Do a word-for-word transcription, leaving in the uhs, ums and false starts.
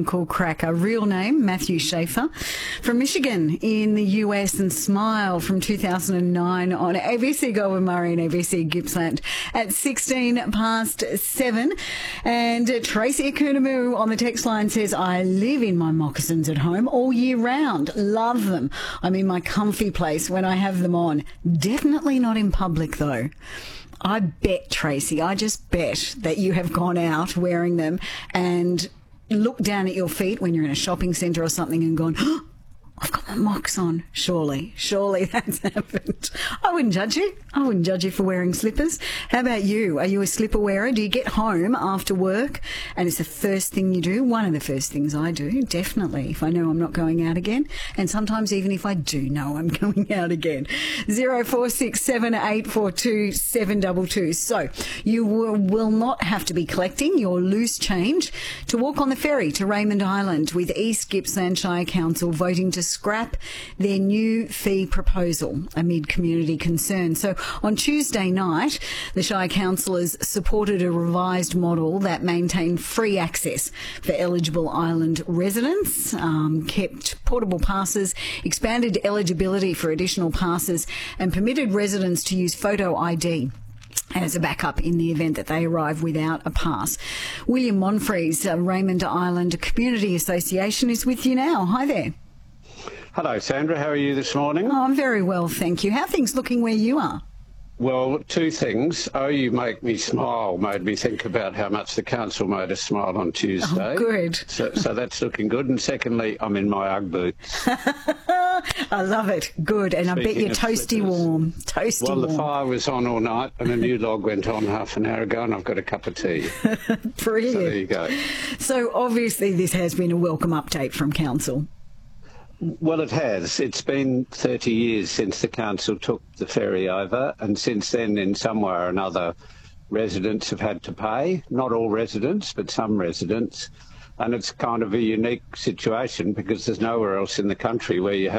Uncle Cracker. Real name, Matthew Schaefer. From Michigan in the U S, and Smile from two thousand nine on A B C Goulburn Murray and A B C Gippsland at sixteen past seven. And uh, Tracy Akunamu on the text line says, I live in my moccasins at home all year round. Love them. I'm in my comfy place when I have them on. Definitely not in public though. I bet, Tracy, I just bet that you have gone out wearing them and looked down at your feet when you're in a shopping centre or something and gone, oh, I've got my mocks on. Surely, surely that's happened. I wouldn't judge you. I wouldn't judge you for wearing slippers. How about you? Are you a slipper wearer? Do you get home after work and it's the first thing you do? One of the first things I do, definitely, if I know I'm not going out again. And sometimes even if I do know I'm going out again. zero four six seven eight four two seven two two. So you will, will not have to be collecting your loose change to walk on the ferry to Raymond Island, with East Gippsland Shire Council voting to scrap their new fee proposal amid community concern. So on Tuesday night, the Shire councillors supported a revised model that maintained free access for eligible island residents, um, kept portable passes, expanded eligibility for additional passes, and permitted residents to use photo I D as a backup in the event that they arrive without a pass. William Monfries, uh, Raymond Island Community Association, is with you now. Hi there. Hello, Sandra. How are you this morning? Oh, I'm very well, thank you. How are things looking where you are? Well, two things. Oh, you make me smile, made me think about how much the council made us smile on Tuesday. Oh, good. So, so that's looking good. And secondly, I'm in my Ugg boots. I love it. Good. And Speaking I bet you're toasty slippers. warm. Toasty well, warm. Well, the fire was on all night and a new log went on half an hour ago and I've got a cup of tea. Brilliant. So there you go. So obviously this has been a welcome update from council. Well, it has. It's been thirty years since the council took the ferry over, and since then, in some way or another, residents have had to pay. Not all residents, but some residents. And it's kind of a unique situation because there's nowhere else in the country where you have